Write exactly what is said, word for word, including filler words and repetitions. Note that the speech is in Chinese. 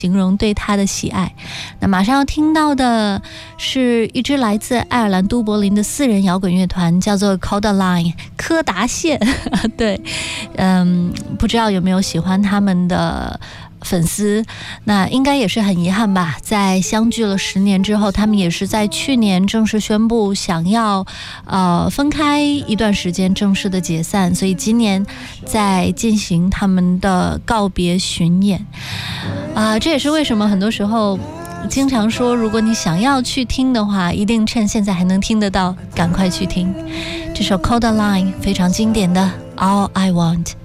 形容对他的喜爱。那马上要听到的是一支来自爱尔兰都柏林的四人摇滚乐团，叫做 Codaline 柯达线。对，嗯，不知道有没有喜欢他们的粉丝，那应该也是很遗憾吧，在相聚了十年之后，他们也是在去年正式宣布想要呃分开一段时间，正式的解散，所以今年在进行他们的告别巡演啊、呃，这也是为什么很多时候经常说，如果你想要去听的话，一定趁现在还能听得到，赶快去听这首 Codaline 非常经典的 All I Want。